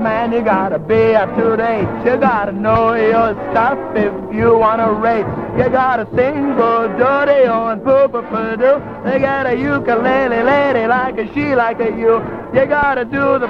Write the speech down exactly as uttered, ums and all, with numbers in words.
Man, you gotta be up to date. You gotta know your stuff if you wanna rate. You gotta sing good, dirty, and poo-poo-poo-doo. They got a ukulele lady like a she like a you. You gotta do the